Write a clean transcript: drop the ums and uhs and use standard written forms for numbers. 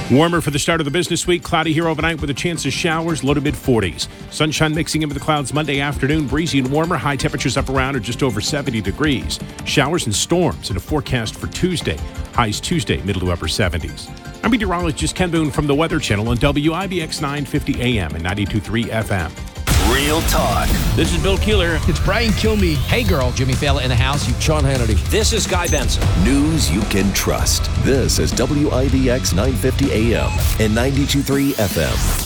Warmer for the start of the business week. Cloudy here overnight with a chance of showers, low to mid-40s. Sunshine mixing in with the clouds Monday afternoon. Breezy and warmer. High temperatures up around or just over 70 degrees. Showers and storms in a forecast for Tuesday. Highs Tuesday, middle to upper 70s. I'm meteorologist Ken Boone from the Weather Channel on WIBX 950 AM and 92.3 FM. Real talk. This is Bill Keeler. It's Brian Kilmeade. Hey girl, Jimmy Fallon in the house. Sean Hannity. This is Guy Benson. News you can trust. This is WIBX 950 AM and 92.3 FM.